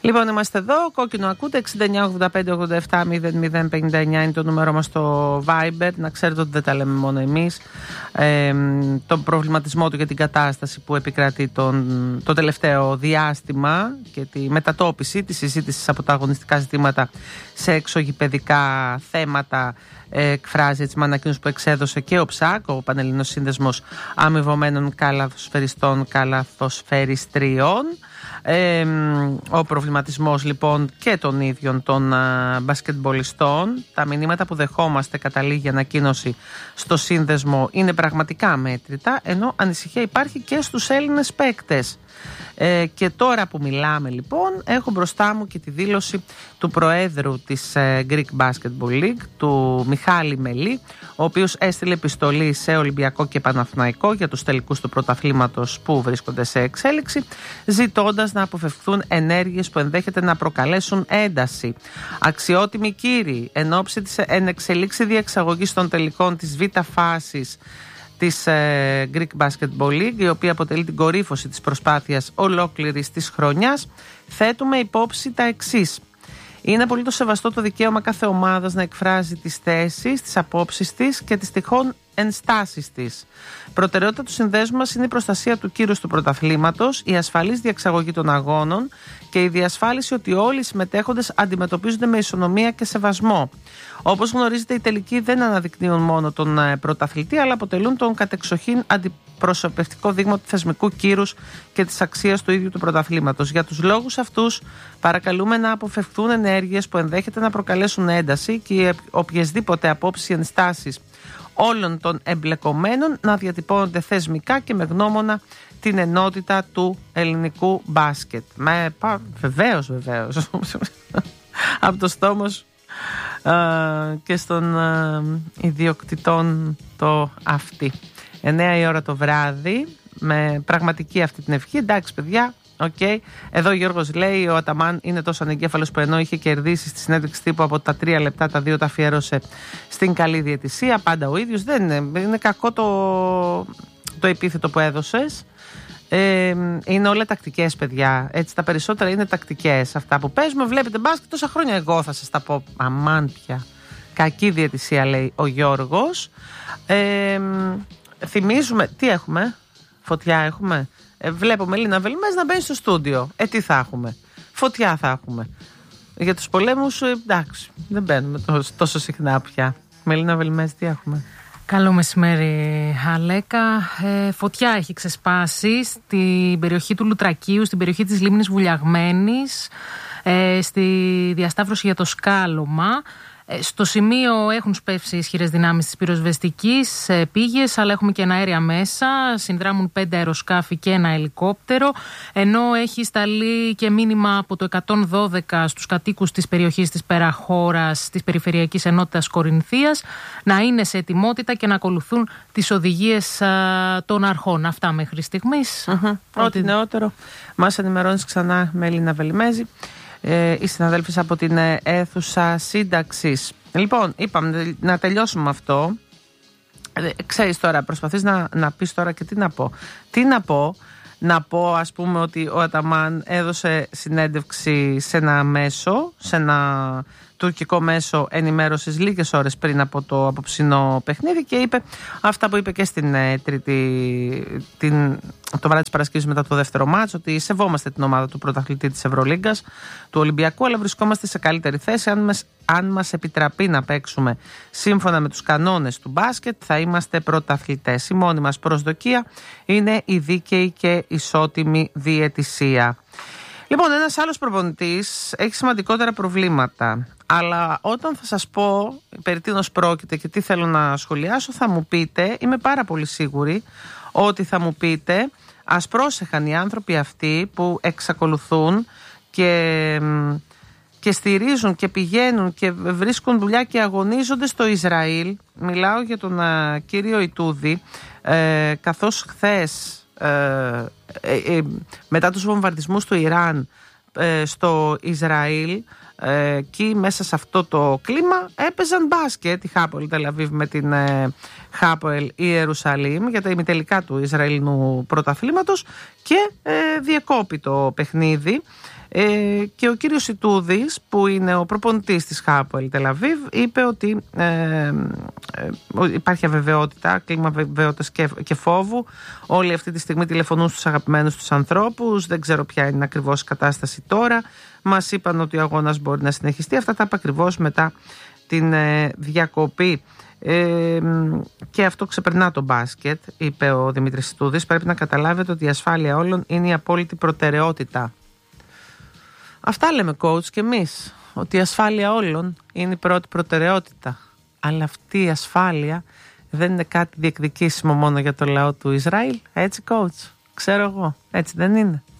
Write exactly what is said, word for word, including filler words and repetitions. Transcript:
Λοιπόν, είμαστε εδώ. Κόκκινο ακούτε. εξήντα εννιά ογδόντα πέντε ογδόντα επτά μηδέν μηδέν πενήντα εννιά είναι το νούμερο μας στο Viber. Να ξέρετε ότι δεν τα λέμε μόνο εμείς. Ε, τον προβληματισμό του για την κατάσταση που επικρατεί τον, το τελευταίο διάστημα και τη μετατόπιση της συζήτησης από τα αγωνιστικά ζητήματα σε εξωγηπαιδικά θέματα εκφράζει έτσι με ανακοίνωση που εξέδωσε και ο ΨΑΚ, ο Πανελληνός Σύνδεσμος Αμοιβωμένων Καλαθοσφαιριστών Καλαθοσφαιριστριών. Ε, ο προβληματισμός λοιπόν και των ίδιων των α, μπασκετμπολιστών. Τα μηνύματα που δεχόμαστε, καταλήγει ανακοίνωση στο σύνδεσμο, είναι πραγματικά μέτρητα, ενώ ανησυχία υπάρχει και στους Έλληνες παίκτες. Ε, και τώρα που μιλάμε λοιπόν, έχω μπροστά μου και τη δήλωση του Προέδρου της ε, Greek Basketball League, του Μιχάλη Μελή, ο οποίος έστειλε επιστολή σε Ολυμπιακό και Παναθηναϊκό για τους τελικούς του πρωταθλήματος που βρίσκονται σε εξέλιξη, ζητώντας να αποφευχθούν ενέργειες που ενδέχεται να προκαλέσουν ένταση. Αξιότιμοι κύριοι, εν ώψη της ενεξελίξη διεξαγωγής των τελικών της Β' φάσης της ε, Greek Basketball League, η οποία αποτελεί την κορύφωση της προσπάθειας ολόκληρης της χρονιάς, θέτουμε υπόψη τα εξής. Είναι απολύτως σεβαστό το δικαίωμα κάθε ομάδας να εκφράζει τις θέσεις, τις απόψεις της και τις τυχόν ενστάσεις της. Προτεραιότητα του συνδέσμου μας είναι η προστασία του κύρους του πρωταθλήματος, η ασφαλής διεξαγωγή των αγώνων και η διασφάλιση ότι όλοι οι συμμετέχοντες αντιμετωπίζονται με ισονομία και σεβασμό. Όπως γνωρίζετε, οι τελικοί δεν αναδεικνύουν μόνο τον πρωταθλητή, αλλά αποτελούν τον κατεξοχήν αντιπροσωπευτικό δείγμα του θεσμικού κύρους και της αξίας του ίδιου του πρωταθλήματος. Για τους λόγους αυτούς, παρακαλούμε να αποφευχθούν ενέργειες που ενδέχεται να προκαλέσουν ένταση και οποιασδήποτε απόψεις ή ενστάσεις όλων των εμπλεκομένων να διατυπώνονται θεσμικά και με γνώμονα την ενότητα του ελληνικού μπάσκετ. Με, πα, βεβαίως, βεβαίως. Από το στόμα σου και στον α, ιδιοκτητών το αυτή. εννιά η ώρα το βράδυ, με πραγματική αυτή την ευχή. Εντάξει παιδιά, okay. Εδώ ο Γιώργος λέει, ο Αταμάν είναι τόσο ανεγκέφαλος που ενώ είχε κερδίσει στη συνέντευξη τύπου από τα τρία λεπτά, τα δύο τα αφιέρωσε στην καλή διαιτησία. Πάντα ο ίδιος. Δεν είναι, είναι κακό το, το επίθετο που έδωσες. Ε, είναι όλα τακτικές, παιδιά. Έτσι, τα περισσότερα είναι τακτικές αυτά που παίζουμε. Βλέπετε μπάσκετ τόσα χρόνια. Εγώ θα σας τα πω. Αμάν πια. Κακή διαιτησία, λέει ο Γιώργος. Ε, θυμίζουμε. Τι έχουμε? Φωτιά έχουμε. Ε, βλέπω Μελίνα Βελμές να μπαίνει στο στούντιο. Ε, τι θα έχουμε? Φωτιά θα έχουμε. Για τους πολέμους, εντάξει, δεν μπαίνουμε τόσο, τόσο συχνά πια. Μελίνα Βελμές, τι έχουμε? Καλό μεσημέρι, Αλέκα. Ε, φωτιά έχει ξεσπάσει στην περιοχή του Λουτρακίου, στην περιοχή της Λίμνης Βουλιαγμένης, ε, στη διασταύρωση για το σκάλωμα. Ε, στο σημείο έχουν σπεύσει ισχυρές δυνάμεις της πυροσβεστικής ε, πήγες, αλλά έχουμε και ένα αέρια μέσα. Συνδράμουν πέντε αεροσκάφη και ένα ελικόπτερο, ενώ έχει σταλεί και μήνυμα από το εκατόν δώδεκα στους κατοίκους της περιοχής της Περαχώρας, της Περιφερειακής Ενότητας Κορινθίας, να είναι σε ετοιμότητα και να ακολουθούν τις οδηγίες α, των αρχών. Αυτά μέχρι στιγμής. Mm-hmm. Ό,τι, Ό,τι νεότερο μας ενημερώνεις ξανά, Μελίνα Βελμέζη. Ε, οι συναδέλφοι από την ε, αίθουσα σύνταξης. Λοιπόν, είπαμε να τελειώσουμε με αυτό. Ε, ξέρεις τώρα, προσπαθείς να, να πεις τώρα και τι να πω. Τι να πω, να πω ας πούμε ότι ο Αταμάν έδωσε συνέντευξη σε ένα μέσο, σε ένα τουρκικό μέσο ενημέρωσης λίγες ώρες πριν από το απόψινό παιχνίδι και είπε αυτά που είπε και στην ε, τρίτη, την, το βράδυ της Παρασκευής μετά το δεύτερο μάτς, ότι σεβόμαστε την ομάδα του πρωταθλητή της Ευρωλίγκας, του Ολυμπιακού, αλλά βρισκόμαστε σε καλύτερη θέση. Αν μας, αν μας επιτραπεί να παίξουμε σύμφωνα με τους κανόνες του μπάσκετ, θα είμαστε πρωταθλητές. Η μόνη μας προσδοκία είναι η δίκαιη και ισότιμη διαιτησία. Λοιπόν, ένας άλλος προπονητής έχει σημαντικότερα προβλήματα. Αλλά όταν θα σας πω περί τίνος πρόκειται και τι θέλω να σχολιάσω, θα μου πείτε, είμαι πάρα πολύ σίγουρη ότι θα μου πείτε, ας πρόσεχαν οι άνθρωποι αυτοί που εξακολουθούν και, και στηρίζουν και πηγαίνουν και βρίσκουν δουλειά και αγωνίζονται στο Ισραήλ. Μιλάω για τον α, κύριο Ιτούδη, ε, καθώς χθες ε, ε, ε, μετά τους βομβαρδισμούς του Ιράν ε, στο Ισραήλ, εκεί μέσα σε αυτό το κλίμα έπαιζαν μπάσκετ η Χάποελ Τελαβίβ με την ε, Χάποελ Ιερουσαλήμ για τα ημιτελικά του Ισραηλινού πρωταθλήματος και ε, διεκόπη το παιχνίδι Ε, και ο κύριος Ιτούδης, που είναι ο προπονητής της Χάποελ Τελαβίβ, είπε ότι ε, ε, υπάρχει αβεβαιότητα, κλίμα βεβαιότητας και, και φόβου. Όλοι αυτή τη στιγμή τηλεφωνούν στους αγαπημένους τους ανθρώπους. Δεν ξέρω ποια είναι ακριβώς η κατάσταση τώρα. Μας είπαν ότι ο αγώνας μπορεί να συνεχιστεί. Αυτά τα είπα ακριβώς μετά την ε, διακοπή. Ε, και αυτό ξεπερνά το μπάσκετ, είπε ο Δημήτρης Ιτούδης. Πρέπει να καταλάβετε ότι η ασφάλεια όλων είναι η απόλυτη προτεραιότητα. Αυτά λέμε coach και εμείς, ότι η ασφάλεια όλων είναι η πρώτη προτεραιότητα. Αλλά αυτή η ασφάλεια δεν είναι κάτι διεκδικήσιμο μόνο για το λαό του Ισραήλ. Έτσι coach, ξέρω εγώ, έτσι δεν είναι?